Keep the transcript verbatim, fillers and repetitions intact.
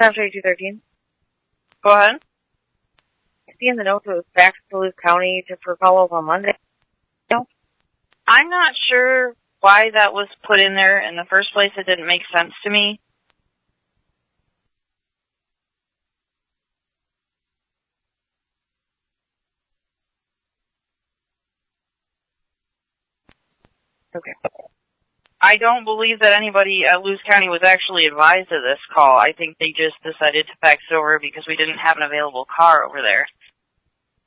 Seven thirty-two thirteen. Go ahead. I see in the notes it was back to Duluth County to for follow-up on Monday. No? I'm not sure why that was put in there in the first place. It didn't make sense to me. Okay. I don't believe that anybody at Lewis County was actually advised of this call. I think they just decided to fax it over because we didn't have an available car over there.